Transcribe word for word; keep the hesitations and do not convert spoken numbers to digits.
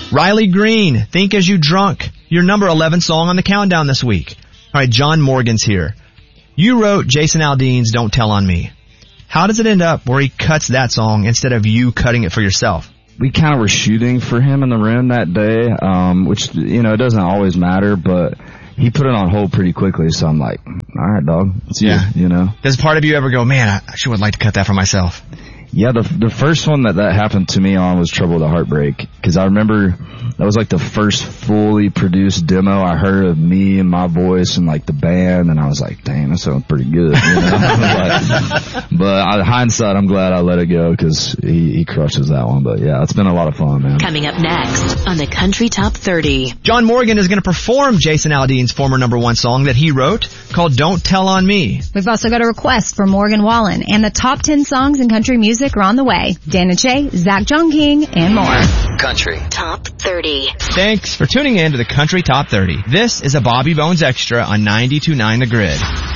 Riley Green, Think As You Drunk, your number eleven song on the countdown this week. All right, John Morgan's here. You wrote Jason Aldean's Don't Tell on Me. How does it end up where he cuts that song instead of you cutting it for yourself? We kind of were shooting for him in the room that day, um, which, you know, it doesn't always matter, but he put it on hold pretty quickly, so I'm like, all right, dog. It's yeah. You, you know. Does part of you ever go, man, I sure would like to cut that for myself? Yeah, the the first one that that happened to me on was Trouble with a Heartbreak, because I remember that was like the first fully produced demo I heard of me and my voice and like the band, and I was like, dang, that sounds pretty good, you know. like, but I, hindsight, I'm glad I let it go because he, he crushes that one. But yeah, it's been a lot of fun, man. Coming up next on the Country Top thirty, John Morgan is going to perform Jason Aldean's former number one song that he wrote called Don't Tell on Me. We've also got a request for Morgan Wallen, and the top ten songs in country music are on the way. Dan and Shay, Zach John King, and more. Country Top thirty. Thanks for tuning in to the Country Top thirty. This is a Bobby Bones Extra on ninety-two point nine The Grid.